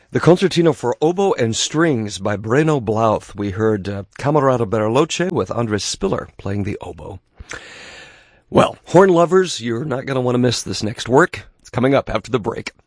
The Concertino for Oboe and Strings by Breno Blauth. We heard Camerata Bariloche with Andres Spiller playing the oboe. Well, horn lovers, you're not going to want to miss this next work. It's coming up after the break.